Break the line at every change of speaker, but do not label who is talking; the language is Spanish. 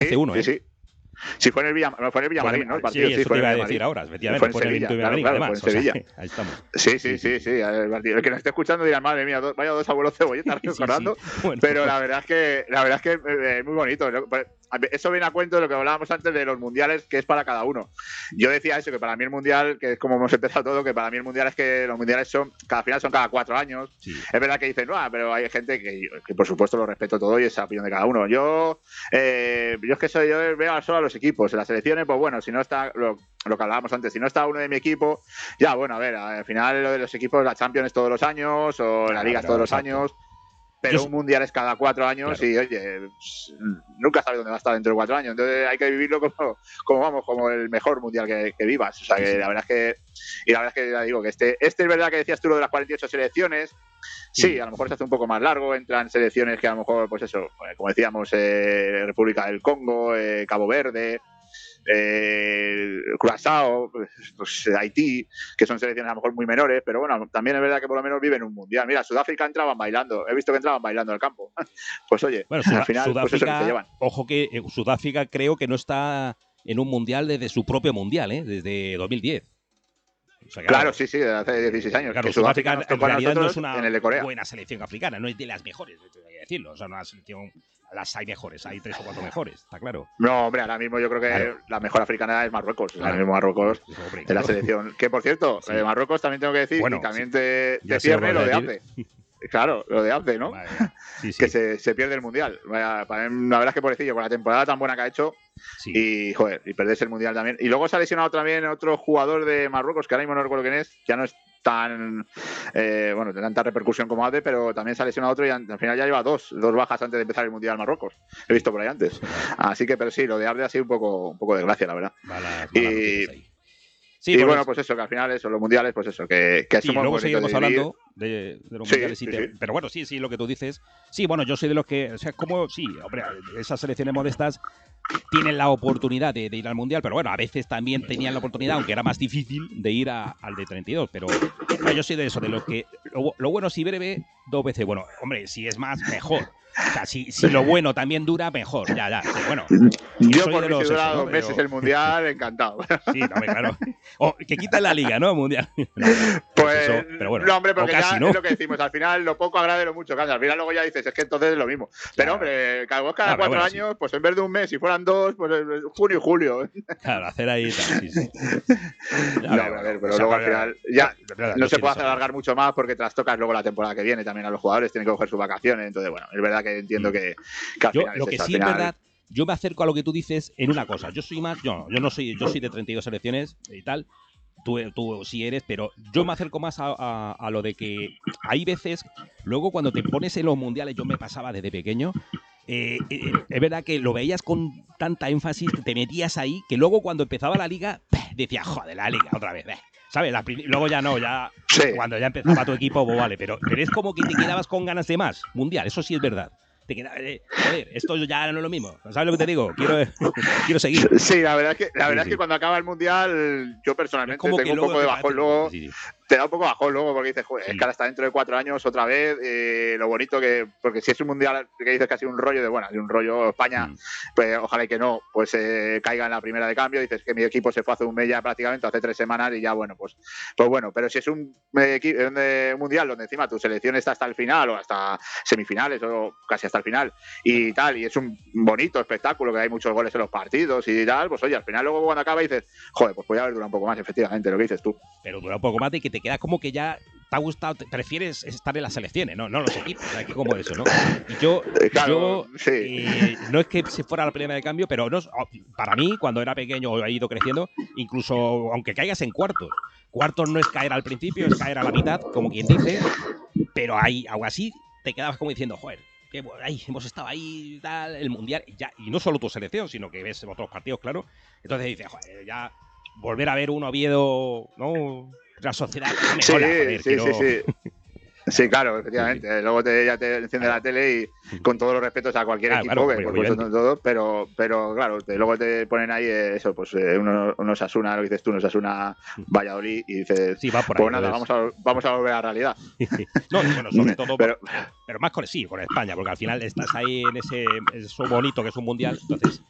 hace uno,
sí, sí. Sí, fue en el Villamarín, ¿no? El partido.
Sí, eso te iba a decir ahora, efectivamente.
Fue en Sevilla,
además.
Fue en Sevilla.
Ahí estamos.
Sí. El que nos esté escuchando dirá, madre mía, vaya dos abuelos cebolletas recordando.
Bueno.
Pero la verdad es que es muy bonito. Eso viene a cuento de lo que hablábamos antes de los mundiales, que es para cada uno. Yo decía eso, que para mí el mundial, que es como hemos empezado todo, que para mí el mundial es que los mundiales son cada 4 años. Sí. Es verdad que dicen, no, pero hay gente que por supuesto lo respeto todo y es la opinión de cada uno. Yo es que yo veo solo a los equipos. En las selecciones, pues bueno, si no está lo que hablábamos antes, si no está uno de mi equipo, ya bueno, a ver, al final lo de los equipos, la Champions es todos los años o la Liga es todos los años. Pero un mundial es cada 4 años, claro. Y oye, nunca sabes dónde va a estar dentro de 4 años. Entonces hay que vivirlo como el mejor mundial que vivas. O sea, que la verdad es que ya digo que este es verdad que decías tú lo de las 48 selecciones. Sí, a lo mejor se hace un poco más largo, entran selecciones que a lo mejor, pues eso, como decíamos, República del Congo, Cabo Verde, Curazao, pues Haití, que son selecciones a lo mejor muy menores, pero bueno, también es verdad que por lo menos viven un mundial. Mira, Sudáfrica entraban bailando, he visto que entraban bailando al campo. Pues oye,
bueno,
al final
Sudáfrica,
pues eso que se llevan.
Ojo que Sudáfrica creo que no está en un mundial desde su propio mundial, desde 2010. O sea,
claro, sí, desde hace 16 años.
Claro,
que
Sudáfrica en realidad no es una
en el de Corea.
buena selección africana, no es de las mejores, hay que decirlo. O sea, una selección, las hay mejores, hay 3 o 4 mejores, está claro.
No, hombre, ahora mismo yo creo que la mejor africana es Marruecos. Ahora mismo Marruecos es la selección. Que por cierto, Marruecos también tengo que decir, y también te pierde lo de AFE. Claro, lo de AFE, ¿no? Que se pierde el mundial. La verdad es que pobrecillo, con la temporada tan buena que ha hecho. Y, joder, y perderse el mundial también. Y luego se ha lesionado también otro jugador de Marruecos, que ahora mismo no recuerdo quién es, ya no es tan de tanta repercusión como AFE, pero también se ha lesionado otro y al final ya lleva dos bajas antes de empezar el mundial Marruecos. He visto por ahí antes. Así que, pero sí, lo de AFE ha sido un poco de gracia, la verdad.
Sí,
y bueno, pues eso, que al final eso, los mundiales, pues eso, que somos
luego seguiremos hablando de los mundiales. Pero bueno, sí, lo que tú dices. Sí, bueno, yo soy de los que, o sea, hombre, esas selecciones modestas tienen la oportunidad de ir al mundial, pero bueno, a veces también tenían la oportunidad, aunque era más difícil, de ir al de 32. Pero yo soy de eso, de los que lo bueno si breve, 2 veces bueno. Hombre, si es más, mejor. O sea, si lo bueno también dura, mejor. Ya. Pero bueno.
Yo por mí si dura 2 meses el mundial, encantado.
Sí, claro. O que quitan la liga, ¿no? Mundial.
Pues
eso, pero bueno,
no, hombre, porque
casi,
ya, ¿no? Es lo que decimos. Al final, lo poco agrade lo mucho cambia. Al final luego ya dices, es que entonces es lo mismo. Pero hombre, cada 4 años, pues en vez de un mes, si fueran 2, pues junio y julio.
Claro, hacer ahí tal, sí.
A ver, pero luego al final ya no se puede alargar mucho más porque trastocas luego la temporada que viene también a los jugadores, tienen que coger sus vacaciones. Entonces, bueno, es verdad que entiendo que al final
lo que sí es verdad, yo me acerco a lo que tú dices en una cosa. Yo soy más, yo soy de 32 selecciones y tal. Tú sí eres, pero yo me acerco más a lo de que hay veces, luego cuando te pones en los mundiales, yo me pasaba desde pequeño, es verdad que lo veías con tanta énfasis, te metías ahí, que luego cuando empezaba la liga, decías, joder, la liga otra vez, ¿sabes? Luego ya no, cuando ya empezaba tu equipo, pues vale, pero es como que te quedabas con ganas de más mundial, eso sí es verdad. Joder, esto ya no es lo mismo. ¿Sabes lo que te digo? Quiero seguir.
Sí, la verdad es que cuando acaba el mundial, yo personalmente tengo un poco de bajón luego. Sí. Te da un poco bajón luego porque dices, joder, es que ahora está dentro de 4 años otra vez. Lo bonito porque si es un mundial que dices que ha sido un rollo de un rollo España, pues ojalá y que no, pues caiga en la primera de cambio. Dices que mi equipo se fue hace un mes ya prácticamente, hace 3 semanas y ya bueno, pues bueno, pero si es un mundial donde encima tu selección está hasta el final o hasta semifinales o casi hasta el final y tal, y es un bonito espectáculo que hay muchos goles en los partidos y tal, pues oye, al final luego cuando acaba dices, joder, pues podría haber durado un poco más, efectivamente, lo que dices tú.
Pero dura un poco más y que te queda como que ya te ha gustado, prefieres estar en las selecciones, no los equipos, o sea, que como eso, ¿no? Y yo no es que se fuera la primera de cambio, pero para mí, cuando era pequeño o he ido creciendo, incluso aunque caigas en cuartos no es caer al principio, es caer a la mitad, como quien dice, pero ahí, aún así, te quedabas como diciendo, joder, que hemos estado ahí, tal, el mundial, y no solo tu selección, sino que ves otros partidos, claro. Entonces dices, joder, ya volver a ver un Oviedo, ¿no? La sociedad me mola, joder,
sí. Sí, claro, efectivamente. Sí. Luego ya te enciende la tele y con todos los respetos a cualquier equipo,
claro,
que por supuesto no todo, pero claro, luego te ponen ahí eso, pues unos Asuna, lo que dices tú, unos Asuna Valladolid y dices,
sí, va por ahí,
pues nada, vamos a volver a la realidad.
No, bueno, sobre todo, pero más con España, porque al final estás ahí en eso bonito que es un mundial, entonces